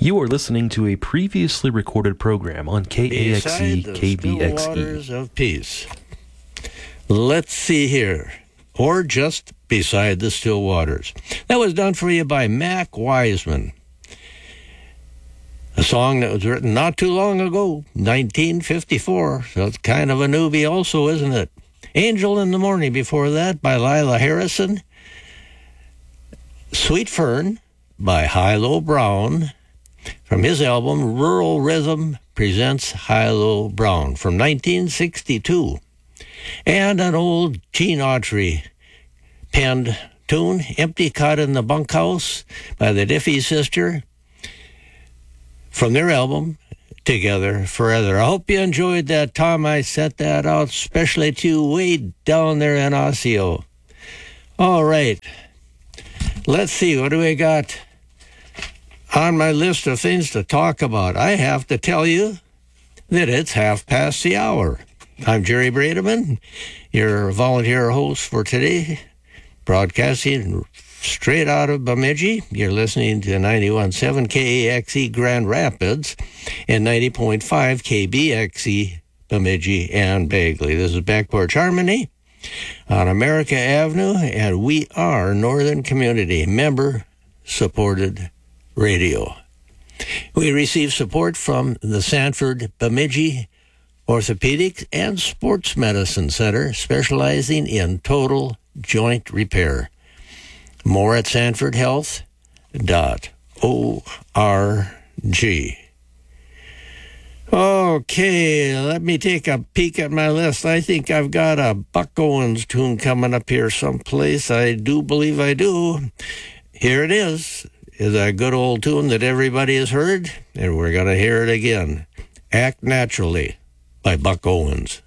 You are listening to a previously recorded program on KAXE Beside the still KBXE. waters of peace. Let's see here. Or just beside the still waters. That was done for you by Mac Wiseman. A song that was written not too long ago, 1954. So it's kind of a newbie also, isn't it? Angel in the Morning before that by Lila Harrison. Sweet Fern by Hilo Brown from his album Rural Rhythm Presents Hilo Brown from 1962. And an old Gene Autry penned tune, Empty Cot in the Bunkhouse by the Diffie Sister from their album Together Forever. I hope you enjoyed that, Tom. I sent that out especially to you way down there in Osseo. All right. Let's see, what do we got on my list of things to talk about? I have to tell you that it's 1:30. I'm Jerry Brademan, your volunteer host for today, broadcasting straight out of Bemidji. You're listening to 91.7 KAXE Grand Rapids and 90.5 KBXE Bemidji and Bagley. This is Back Porch Harmony on America Avenue, and we are Northern Community member-supported radio. We receive support from the Sanford Bemidji Orthopedic and Sports Medicine Center, specializing in total joint repair. More at sanfordhealth.org. Okay, let me take a peek at my list. I think I've got a Buck Owens tune coming up here someplace. I do believe I do. Here it is a good old tune that everybody has heard, and we're going to hear it again. Act Naturally by Buck Owens.